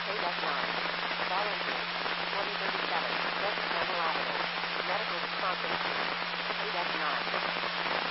8F9. Volunteer. 2037. Fort Campbell Avenue. Medical Wisconsin. 8F9.